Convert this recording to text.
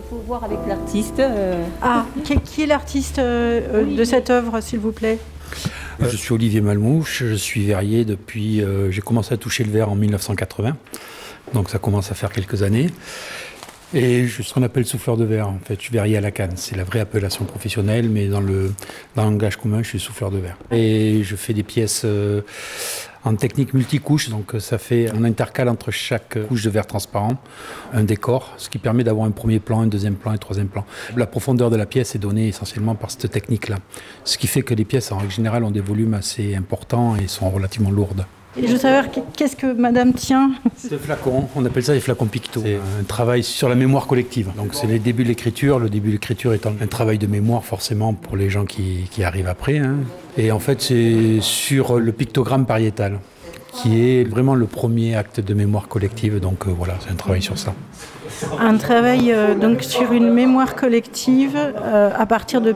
faut voir avec l'artiste. Qui est l'artiste de cette œuvre, s'il vous plaît ? Je suis Olivier Malmouche, je suis verrier depuis... j'ai commencé à toucher le verre en 1980, donc ça commence à faire quelques années. Et je suis ce qu'on appelle souffleur de verre, en fait. Je suis verrier à la canne, c'est la vraie appellation professionnelle, mais dans le langage commun, je suis souffleur de verre. Et je fais des pièces en technique multicouche, donc ça fait un intercale entre chaque couche de verre transparent, un décor, ce qui permet d'avoir un premier plan, un deuxième plan et un troisième plan. La profondeur de la pièce est donnée essentiellement par cette technique-là, ce qui fait que les pièces, en règle générale, ont des volumes assez importants et sont relativement lourdes. Et je veux savoir, qu'est-ce que madame tient ? C'est flacons, on appelle ça des flacons pictos. C'est un travail sur la mémoire collective. Donc c'est les débuts de l'écriture, le début de l'écriture étant un travail de mémoire forcément pour les gens qui arrivent après. Et en fait c'est sur le pictogramme pariétal, qui est vraiment le premier acte de mémoire collective. Donc voilà, c'est un travail sur ça. Un travail donc sur une mémoire collective à partir de